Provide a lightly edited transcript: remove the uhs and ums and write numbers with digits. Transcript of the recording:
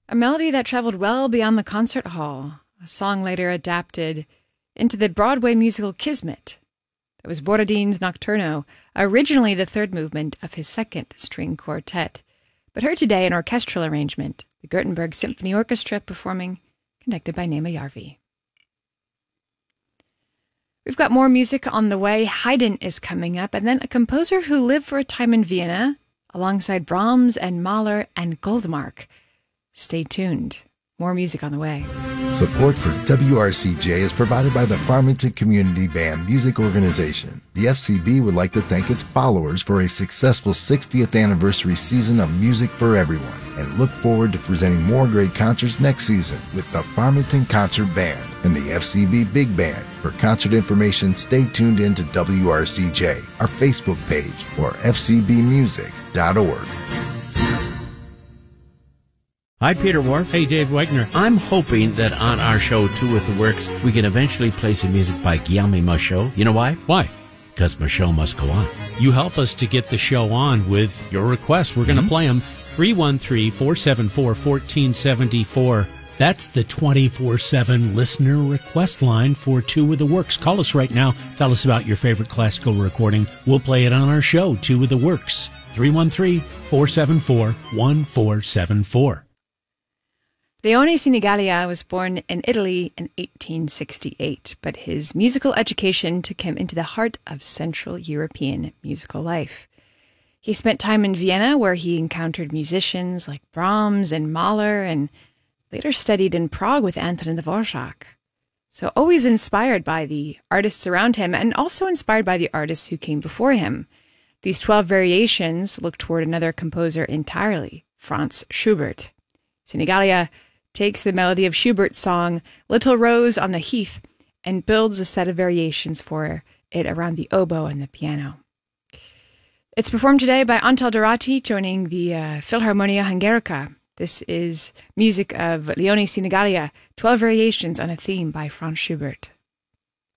A melody that traveled well beyond the concert hall, a song later adapted into the Broadway musical Kismet. That was Borodin's Nocturno, originally the third movement of his second string quartet, but heard today in orchestral arrangement, the Gothenburg Symphony Orchestra performing, conducted by Nema Järvi. We've got more music on the way. Haydn is coming up, and then a composer who lived for a time in Vienna, alongside Brahms and Mahler and Goldmark. Stay tuned. More music on the way. Support for WRCJ is provided by the Farmington Community Band Music Organization. The FCB would like to thank its followers for a successful 60th anniversary season of music for everyone and look forward to presenting more great concerts next season with the Farmington Concert Band and the FCB Big Band. For concert information, stay tuned in to WRCJ, our Facebook page, or fcbmusic.org. Hi, Peter Wharf. Hey, Dave Wegner. I'm hoping that on our show, Two with the Works, we can eventually play some music by Guillaume Michaud. You know why? Why? Because Michaud must go on. You help us to get the show on with your requests. We're going to play them. 313-474-1474. That's the 24/7 listener request line for Two with the Works. Call us right now. Tell us about your favorite classical recording. We'll play it on our show, Two with the Works. 313-474-1474. Leone Sinigalia was born in Italy in 1868, but his musical education took him into the heart of Central European musical life. He spent time in Vienna, where he encountered musicians like Brahms and Mahler, and later studied in Prague with Anton Dvorak. So always inspired by the artists around him, and also inspired by the artists who came before him. These 12 variations look toward another composer entirely, Franz Schubert. Sinigalia takes the melody of Schubert's song Little Rose on the Heath and builds a set of variations for it around the oboe and the piano. It's performed today by Antal Dorati, joining the Philharmonia Hungarica. This is music of Leone Sinigalia, 12 variations on a theme by Franz Schubert.